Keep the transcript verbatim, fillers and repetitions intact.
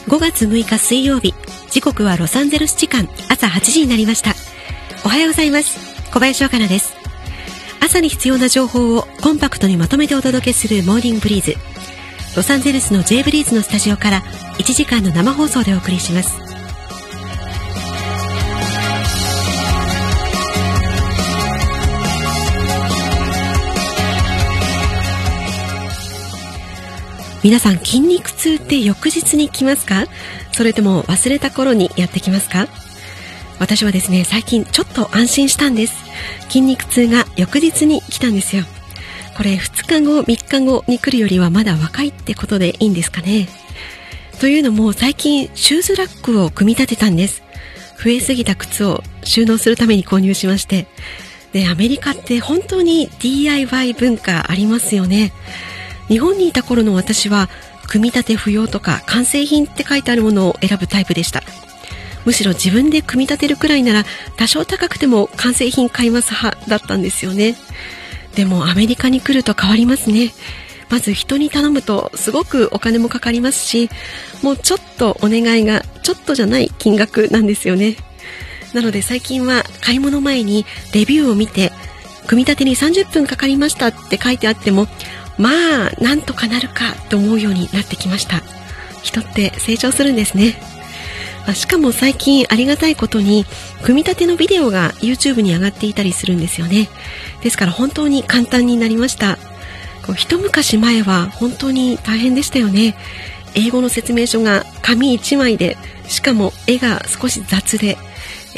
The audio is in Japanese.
ごがつむいか水曜日、時刻はロサンゼルス時間朝はちじになりました。おはようございます。小林岡奈です。朝に必要な情報をコンパクトにまとめてお届けするモーニングブリーズ。ロサンゼルスの J ブリーズのスタジオからいちじかんの生放送でお送りします。皆さん、筋肉痛って翌日に来ますか？それとも忘れた頃にやってきますか？私はですね、最近ちょっと安心したんです。筋肉痛が翌日に来たんですよ。これふつかご、みっかごに来るよりはまだ若いってことでいいんですかね。というのも、最近シューズラックを組み立てたんです。増えすぎた靴を収納するために購入しまして、で、アメリカって本当に ディーアイワイ 文化ありますよね。日本にいた頃の私は、組み立て不要とか完成品って書いてあるものを選ぶタイプでした。むしろ自分で組み立てるくらいなら多少高くても完成品買います派だったんですよね。でもアメリカに来ると変わりますね。まず人に頼むとすごくお金もかかりますし、もうちょっとお願いがちょっとじゃない金額なんですよね。なので最近は買い物前にレビューを見て、組み立てにさんじゅっぷんかかりましたって書いてあっても、まあなんとかなるかと思うようになってきました。人って成長するんですね。しかも最近ありがたいことに組み立てのビデオが YouTube に上がっていたりするんですよね。ですから本当に簡単になりました。こう一昔前は本当に大変でしたよね。英語の説明書が紙いちまいで、しかも絵が少し雑で、